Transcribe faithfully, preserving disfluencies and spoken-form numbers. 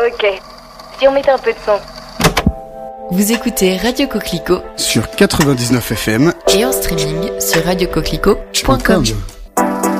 Ok. Si on mettait un peu de son. Vous écoutez Radio Coquelicot sur quatre-vingt-dix-neuf F M et en streaming sur radio coquelicot point com.